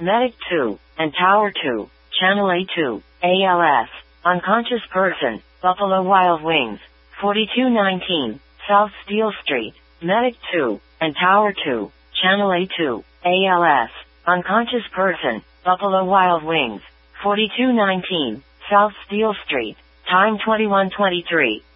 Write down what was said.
Medic 2, and Tower 2, Channel A2, ALS, unconscious person, Buffalo Wild Wings, 4219, South Steel Street, Medic 2, and Tower 2, Channel A2, ALS, unconscious person, Buffalo Wild Wings, 4219, South Steel Street, time 21:23.